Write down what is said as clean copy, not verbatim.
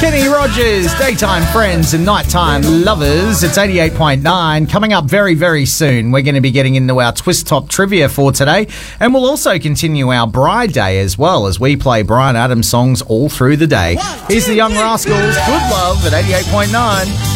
Kenny Rogers, Daytime Friends and Nighttime Lovers. It's 88.9. Coming up very, very soon, we're going to be getting into our Twist Top trivia for today. And we'll also continue our Bride Day as well as we play Bryan Adams songs all through the day. Here's the Young Rascals, Good Love at 88.9.